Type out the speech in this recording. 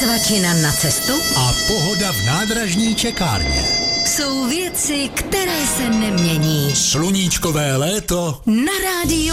Svačina na cestu a pohoda v nádražní čekárně. Jsou věci, které se nemění. Sluníčkové léto Na rádiu